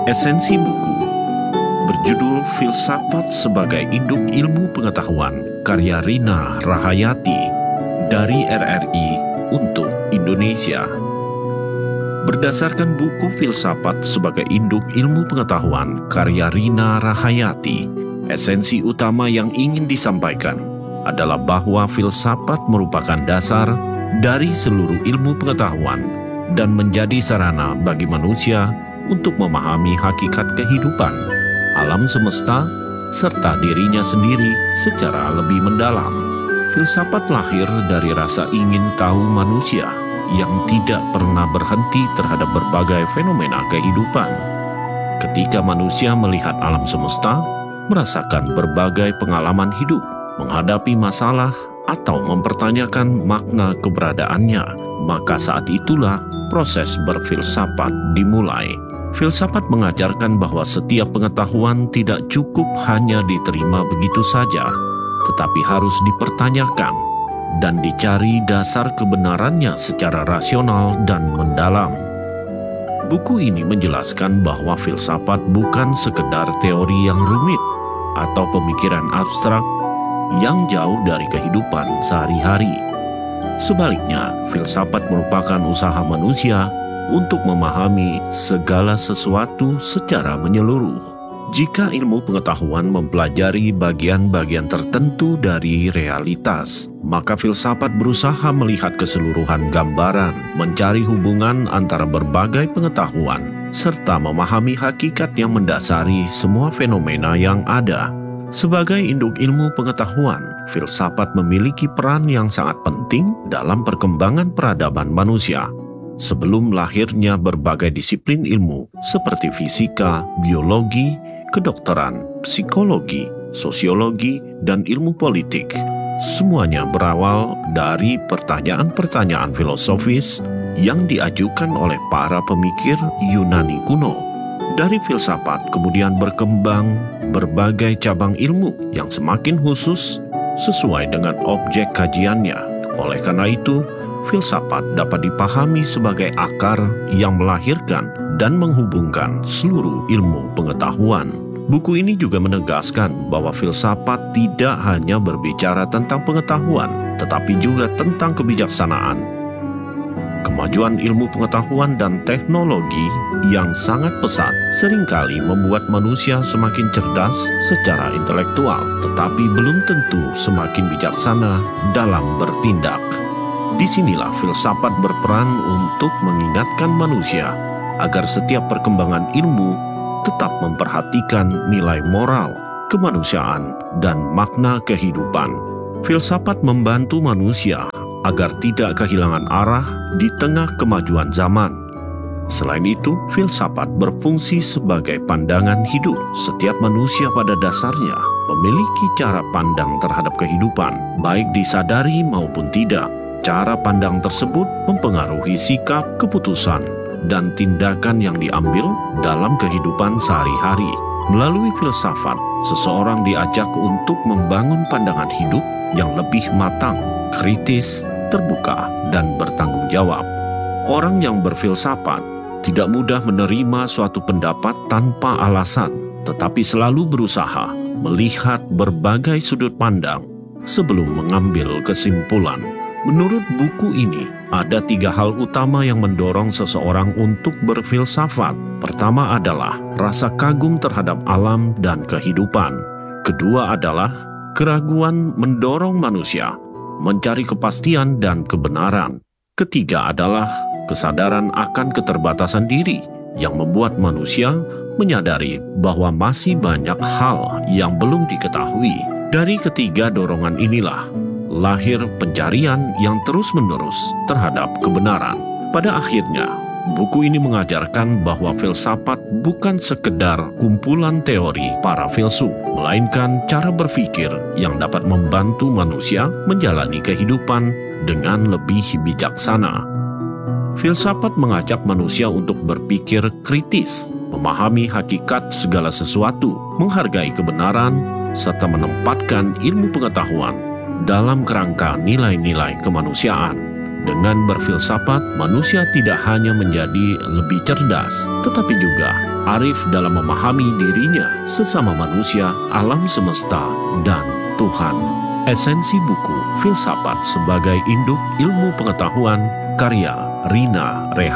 Esensi buku berjudul Filsafat sebagai Induk Ilmu Pengetahuan karya Rina Rahayati dari RRI untuk Indonesia. Berdasarkan buku Filsafat sebagai Induk Ilmu Pengetahuan karya Rina Rahayati, esensi utama yang ingin disampaikan adalah bahwa filsafat merupakan dasar dari seluruh ilmu pengetahuan dan menjadi sarana bagi manusia untuk memahami hakikat kehidupan, alam semesta, serta dirinya sendiri secara lebih mendalam. Filsafat lahir dari rasa ingin tahu manusia yang tidak pernah berhenti terhadap berbagai fenomena kehidupan. Ketika manusia melihat alam semesta, merasakan berbagai pengalaman hidup, menghadapi masalah, atau mempertanyakan makna keberadaannya, maka saat itulah proses berfilsafat dimulai. Filsafat mengajarkan bahwa setiap pengetahuan tidak cukup hanya diterima begitu saja, tetapi harus dipertanyakan dan dicari dasar kebenarannya secara rasional dan mendalam. Buku ini menjelaskan bahwa filsafat bukan sekedar teori yang rumit atau pemikiran abstrak yang jauh dari kehidupan sehari-hari. Sebaliknya, filsafat merupakan usaha manusia untuk memahami segala sesuatu secara menyeluruh. Jika ilmu pengetahuan mempelajari bagian-bagian tertentu dari realitas, maka filsafat berusaha melihat keseluruhan gambaran, mencari hubungan antara berbagai pengetahuan, serta memahami hakikat yang mendasari semua fenomena yang ada. Sebagai induk ilmu pengetahuan, filsafat memiliki peran yang sangat penting dalam perkembangan peradaban manusia. Sebelum lahirnya berbagai disiplin ilmu seperti fisika, biologi, kedokteran, psikologi, sosiologi, dan ilmu politik, semuanya berawal dari pertanyaan-pertanyaan filosofis yang diajukan oleh para pemikir Yunani kuno. Dari filsafat kemudian berkembang berbagai cabang ilmu yang semakin khusus sesuai dengan objek kajiannya. Oleh karena itu, filsafat dapat dipahami sebagai akar yang melahirkan dan menghubungkan seluruh ilmu pengetahuan. Buku ini juga menegaskan bahwa filsafat tidak hanya berbicara tentang pengetahuan, tetapi juga tentang kebijaksanaan. Kemajuan ilmu pengetahuan dan teknologi yang sangat pesat seringkali membuat manusia semakin cerdas secara intelektual, tetapi belum tentu semakin bijaksana dalam bertindak. Disinilah filsafat berperan untuk mengingatkan manusia agar setiap perkembangan ilmu tetap memperhatikan nilai moral, kemanusiaan, dan makna kehidupan. Filsafat membantu manusia agar tidak kehilangan arah di tengah kemajuan zaman. Selain itu, filsafat berfungsi sebagai pandangan hidup. Setiap manusia pada dasarnya memiliki cara pandang terhadap kehidupan, baik disadari maupun tidak. Cara pandang tersebut mempengaruhi sikap, keputusan, dan tindakan yang diambil dalam kehidupan sehari-hari. Melalui filsafat, seseorang diajak untuk membangun pandangan hidup yang lebih matang, kritis, terbuka, dan bertanggung jawab. Orang yang berfilsafat tidak mudah menerima suatu pendapat tanpa alasan, tetapi selalu berusaha melihat berbagai sudut pandang sebelum mengambil kesimpulan. Menurut buku ini, ada 3 hal utama yang mendorong seseorang untuk berfilsafat. Pertama adalah rasa kagum terhadap alam dan kehidupan. Kedua adalah keraguan mendorong manusia mencari kepastian dan kebenaran. Ketiga adalah kesadaran akan keterbatasan diri yang membuat manusia menyadari bahwa masih banyak hal yang belum diketahui. Dari ketiga dorongan inilah lahir pencarian yang terus-menerus terhadap kebenaran. Pada akhirnya, buku ini mengajarkan bahwa filsafat bukan sekedar kumpulan teori para filsuf, melainkan cara berpikir yang dapat membantu manusia menjalani kehidupan dengan lebih bijaksana. Filsafat mengajak manusia untuk berpikir kritis, memahami hakikat segala sesuatu, menghargai kebenaran, serta menempatkan ilmu pengetahuan dalam kerangka nilai-nilai kemanusiaan. Dengan berfilsafat, manusia tidak hanya menjadi lebih cerdas, tetapi juga arif dalam memahami dirinya, sesama manusia, alam semesta, dan Tuhan. Esensi buku Filsafat sebagai Induk Ilmu Pengetahuan, karya Rina Reha.